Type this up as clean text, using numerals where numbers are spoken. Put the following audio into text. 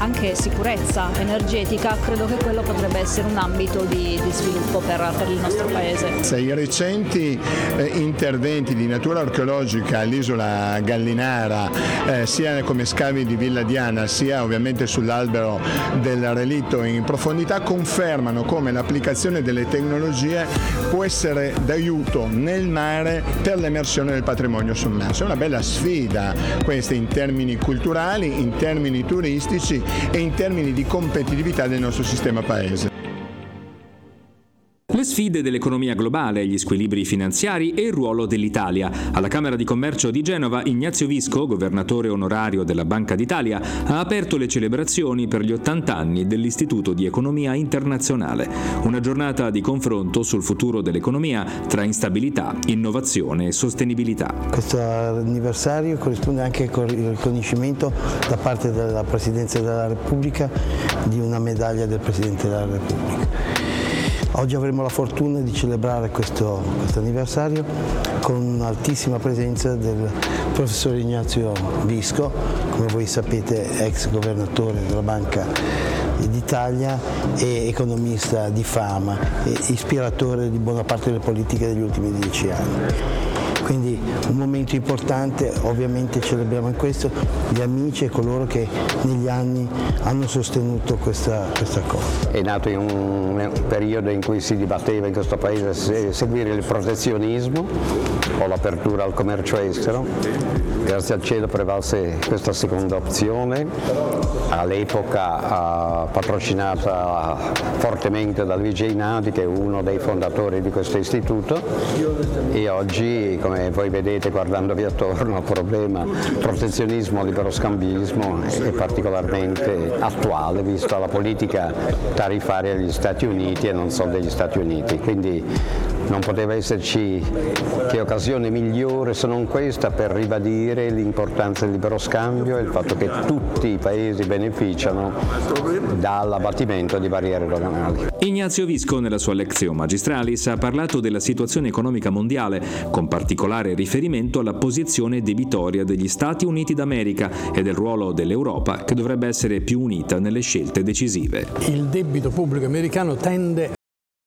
anche sicurezza energetica, credo che quello potrebbe essere un ambito di sviluppo per il nostro Paese. I recenti interventi di natura archeologica all'isola Gallinara, sia come scavi di Villa Diana, sia ovviamente sull'albero del relitto in profondità, confermano come l'applicazione delle tecnologie può essere d'aiuto nel mare per l'emersione del patrimonio sommerso. È una bella sfida questa in termini culturali, in termini turistici e in termini di competitività del nostro sistema paese. Le sfide dell'economia globale, gli squilibri finanziari e il ruolo dell'Italia. Alla Camera di Commercio di Genova, Ignazio Visco, governatore onorario della Banca d'Italia, ha aperto le celebrazioni per gli 80 anni dell'Istituto di Economia Internazionale. Una giornata di confronto sul futuro dell'economia tra instabilità, innovazione e sostenibilità. Questo anniversario corrisponde anche con il riconoscimento da parte della Presidenza della Repubblica di una medaglia del Presidente della Repubblica. Oggi avremo la fortuna di celebrare questo anniversario con un'altissima presenza del professor Ignazio Visco, come voi sapete ex governatore della Banca d'Italia e economista di fama e ispiratore di buona parte delle politiche degli ultimi 10 anni. Quindi un momento importante, ovviamente celebriamo in questo gli amici e coloro che negli anni hanno sostenuto questa cosa. È nato in un periodo in cui si dibatteva in questo paese se seguire il protezionismo o l'apertura al commercio estero. Grazie al cielo prevalse questa seconda opzione, all'epoca patrocinata fortemente da Luigi Einaudi, che è uno dei fondatori di questo istituto, e oggi, come voi vedete guardandovi attorno, il problema protezionismo, liberoscambismo è particolarmente attuale vista la politica tarifaria degli Stati Uniti e non solo degli Stati Uniti. Quindi non poteva esserci che occasione migliore se non questa per ribadire l'importanza del libero scambio e il fatto che tutti i paesi beneficiano dall'abbattimento di barriere doganali. Ignazio Visco nella sua Lectio Magistralis ha parlato della situazione economica mondiale, con particolare riferimento alla posizione debitoria degli Stati Uniti d'America e del ruolo dell'Europa che dovrebbe essere più unita nelle scelte decisive. Il debito pubblico americano tende